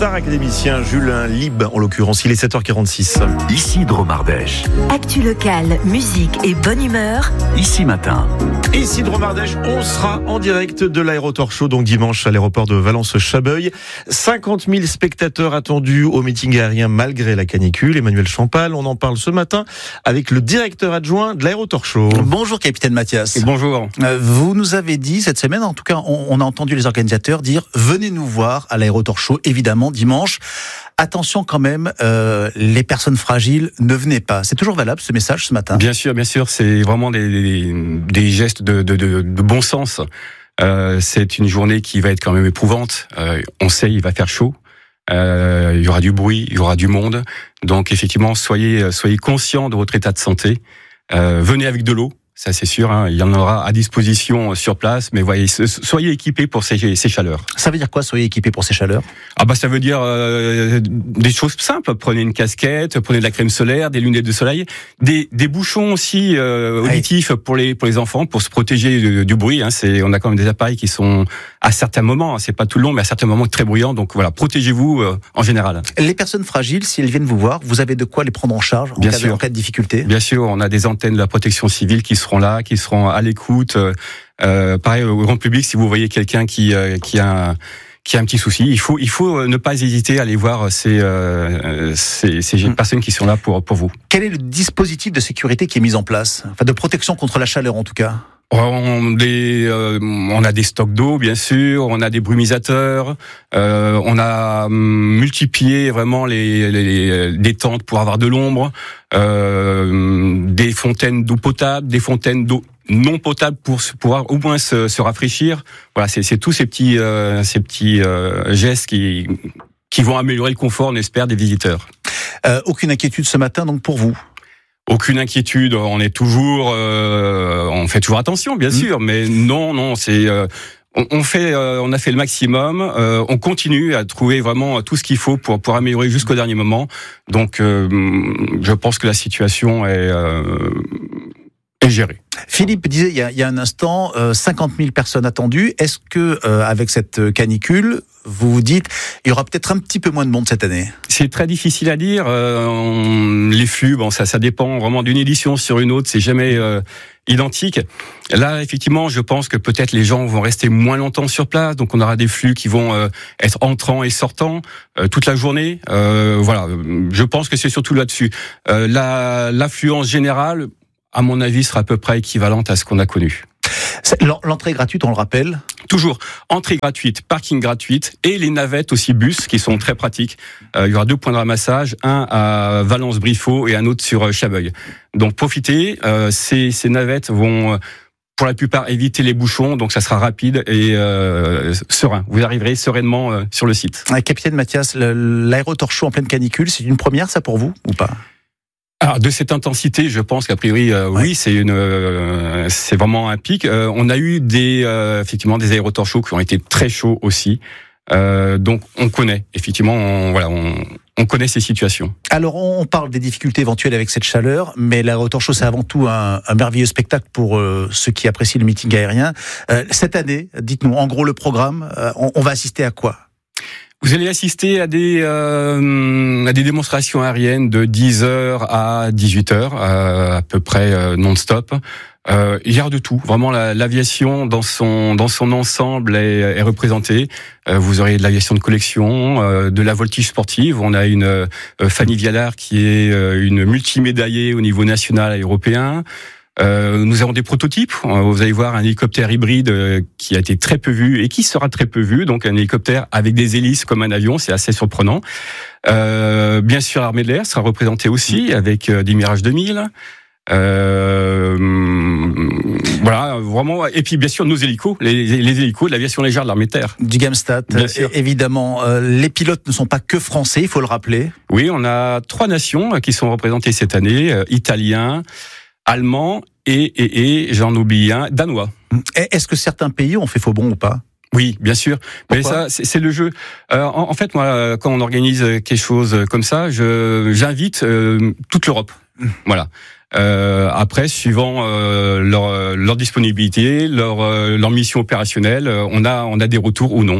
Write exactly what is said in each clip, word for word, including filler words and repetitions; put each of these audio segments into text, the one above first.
star académicien Julien Lib, en l'occurrence. Il est sept heures quarante-six. Ici Dromardèche. Actu locale, musique et bonne humeur. Ici Matin. Ici Dromardèche, on sera en direct de l'Aérotor Show, donc dimanche à l'aéroport de Valence-Chabeuil. cinquante mille spectateurs attendus au meeting aérien malgré la canicule. Emmanuel Champal, on en parle ce matin avec le directeur adjoint de l'Aérotor Show. Bonjour capitaine Mathias. Et bonjour. Euh, vous nous avez dit cette semaine, en tout cas on, on a entendu les organisateurs dire venez nous voir à l'Aérotor Show, évidemment dimanche. Attention quand même, euh, les personnes fragiles, ne venez pas. C'est toujours valable ce message ce matin? Bien sûr, bien sûr, c'est vraiment des, des, des gestes de, de, de, de bon sens. Euh, c'est une journée qui va être quand même éprouvante. Euh, on sait, il va faire chaud. Euh, il y aura du bruit, il y aura du monde. Donc effectivement, soyez, soyez conscients de votre état de santé. Euh, venez avec de l'eau. Ça c'est sûr, hein, il y en aura à disposition sur place, mais voyez, soyez équipés pour ces, ces chaleurs. Ça veut dire quoi, soyez équipés pour ces chaleurs? Ah bah ça veut dire euh, des choses simples. Prenez une casquette, prenez de la crème solaire, des lunettes de soleil, des, des bouchons aussi euh, auditifs ouais. pour les pour les enfants, pour se protéger du, du bruit. Hein. C'est, on a quand même des appareils qui sont à certains moments, hein, c'est pas tout le long, mais à certains moments très bruyants. Donc voilà, protégez-vous euh, en général. Les personnes fragiles, si elles viennent vous voir, vous avez de quoi les prendre en charge en, Bien cas, sûr. de, en cas de difficulté? Bien sûr, on a des antennes de la protection civile qui seront là, qui seront à l'écoute. Euh, pareil au grand public, si vous voyez quelqu'un qui euh, qui a un, qui a un petit souci, il faut il faut ne pas hésiter à aller voir ces euh, ces, ces mmh. personnes qui sont là pour pour vous. Quel est le dispositif de sécurité qui est mis en place, enfin de protection contre la chaleur en tout cas? On, des, euh, on a des stocks d'eau, bien sûr, on a des brumisateurs, euh, on a multiplié vraiment les, les, les tentes pour avoir de l'ombre, euh, des fontaines d'eau potable, des fontaines d'eau non potable pour pouvoir au moins se, se rafraîchir. Voilà, c'est, c'est tous ces petits, euh, ces petits euh, gestes qui, qui vont améliorer le confort, on espère, des visiteurs. Euh, aucune inquiétude ce matin, donc pour vous? Aucune inquiétude, on est toujours, euh, on fait toujours attention, bien sûr, mmh. mais non, non, c'est, euh, on, on fait, euh, on a fait le maximum, euh, on continue à trouver vraiment tout ce qu'il faut pour pour améliorer jusqu'au dernier moment. Donc, euh, je pense que la situation est, euh, est gérée. Philippe disait il y a, il y a un instant, euh, cinquante mille personnes attendues. Est-ce que euh, avec cette canicule, vous vous dites, il y aura peut-être un petit peu moins de monde cette année? C'est très difficile à dire. Euh, on, les flux, bon, ça, ça dépend vraiment d'une édition sur une autre. C'est jamais euh, identique. Là, effectivement, je pense que peut-être les gens vont rester moins longtemps sur place. Donc, on aura des flux qui vont euh, être entrants et sortants euh, toute la journée. Euh, voilà. Je pense que c'est surtout là-dessus. Euh, la, l'affluence générale, à mon avis, sera à peu près équivalente à ce qu'on a connu. L'entrée gratuite, on le rappelle? Toujours entrée gratuite, parking gratuite et les navettes aussi bus qui sont très pratiques. Euh, il y aura deux points de ramassage, un à Valence-Briffaut et un autre sur Chabeuil. Donc profitez, euh, ces, ces navettes vont pour la plupart éviter les bouchons, donc ça sera rapide et euh, serein. Vous arriverez sereinement euh, sur le site. Capitaine Mathias, l'Aérotor Show en pleine canicule, c'est une première ça pour vous ou pas? Alors de cette intensité, je pense qu'a priori, euh, ouais. oui, c'est une, euh, c'est vraiment un pic. Euh, on a eu des, euh, effectivement, des Aérotor Show qui ont été très chauds aussi. Euh, donc on connaît, effectivement, on, voilà, on, on connaît ces situations. Alors on parle des difficultés éventuelles avec cette chaleur, mais l'Aérotor Show c'est avant tout un, un merveilleux spectacle pour euh, ceux qui apprécient le meeting aérien. Euh, cette année, dites-nous, en gros le programme, euh, on, on va assister à quoi? Vous allez assister à des euh, à des démonstrations aériennes de dix heures à dix-huit heures, euh, à peu près euh, non-stop. Euh, il y a de tout. Vraiment, la, l'aviation dans son dans son ensemble est, est représentée. Euh, vous aurez de l'aviation de collection, euh, de la voltige sportive. On a une euh, Fanny Vialard qui est euh, une multimédaillée au niveau national et européen. Euh, nous avons des prototypes. Vous allez voir un hélicoptère hybride qui a été très peu vu et qui sera très peu vu. Donc un hélicoptère avec des hélices comme un avion, c'est assez surprenant. Euh, bien sûr, l'armée de l'air sera représentée aussi avec des Mirage deux mille. Euh, voilà, vraiment. Et puis bien sûr nos hélicos, les, les hélicos de l'aviation légère de l'armée de terre. Du Gamstat, évidemment. Euh, les pilotes ne sont pas que français, il faut le rappeler. Oui, on a trois nations qui sont représentées cette année, euh, italiens, allemand et, et, et j'en oublie un, danois. Est-ce que certains pays ont fait faux bond ou pas? Oui, bien sûr. Pourquoi? Mais ça, c'est, c'est le jeu. Euh, en, en fait, moi, quand on organise quelque chose comme ça, je, j'invite euh, toute l'Europe. Voilà. Euh, après, suivant euh, leur, leur disponibilité, leur, leur mission opérationnelle, on a, on a des retours ou non.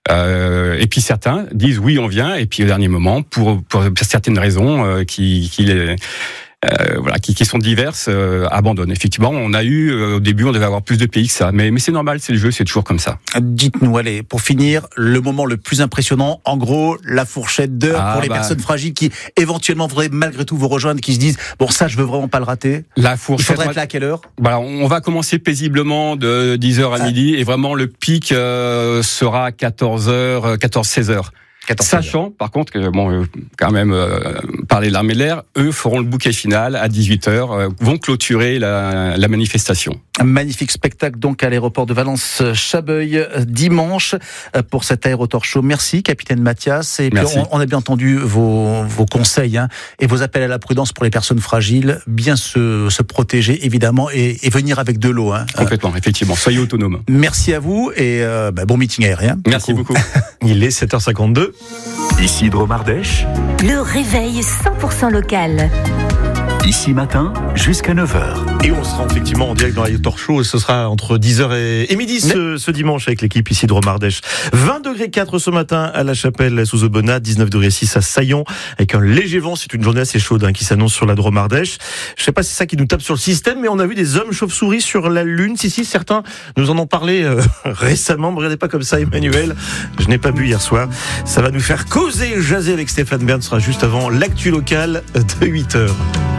Euh, et puis certains disent oui, on vient, et puis au dernier moment, pour, pour certaines raisons euh, qui, qui les, euh, voilà, qui, qui sont diverses, euh, abandonnent. Effectivement, on a eu euh, au début, on devait avoir plus de pays que ça, mais, mais c'est normal, c'est le jeu, c'est toujours comme ça. Dites-nous, allez, pour finir, le moment le plus impressionnant, en gros, la fourchette d'heure Ah, pour les bah... personnes fragiles qui éventuellement voudraient malgré tout vous rejoindre, qui se disent bon, ça, je veux vraiment pas le rater. La fourchette. Il faudrait être là à quelle heure? Voilà, on va commencer paisiblement de dix heures à ah. midi, et vraiment le pic euh, sera quatorze heures, quatorze seize heures. Sachant, par contre, que bon, euh, quand même euh, parler de l'armée de l'air, eux feront le bouquet final à dix-huit heures, euh, vont clôturer la, la manifestation. Un magnifique spectacle donc à l'aéroport de Valence-Chabeuil dimanche pour cet Aérotor Show. Merci, capitaine Mathias. Et puis on, on a bien entendu vos, vos conseils hein, et vos appels à la prudence pour les personnes fragiles. Bien se, se protéger évidemment et, et venir avec de l'eau. Hein. Complètement, euh, effectivement. Soyez autonomes. Merci à vous et euh, bah, bon meeting aérien. Merci beaucoup. Il est sept heures cinquante-deux. Ici Dromardèche. Le réveil cent pour cent local. Ici matin, jusqu'à neuf heures. Et on sera effectivement en direct dans l'Aérotor Show. Ce sera entre dix heures et, et midi ce, ce dimanche avec l'équipe ici de Dromardèche. vingt degrés quatre ce matin à La Chapelle sous Aubenas, dix-neuf degrés six à Saillon, avec un léger vent. C'est une journée assez chaude hein, qui s'annonce sur la Dromardèche. Je sais pas si c'est ça qui nous tape sur le système, mais on a vu des hommes chauves-souris sur la Lune. Si, si, certains nous en ont parlé euh, récemment. Ne regardez pas comme ça, Emmanuel. Je n'ai pas bu hier soir. Ça va nous faire causer, jaser avec Stéphane Bern. Ce sera juste avant l'actu locale de huit heures.